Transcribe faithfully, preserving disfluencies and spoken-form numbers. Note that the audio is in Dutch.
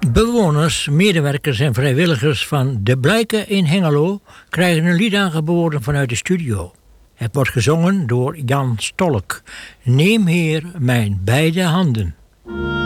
Bewoners, medewerkers en vrijwilligers van De Blijken in Hengelo krijgen een lied aangeboden vanuit de studio. Het wordt gezongen door Jan Stolk. Neem Heer mijn beide handen.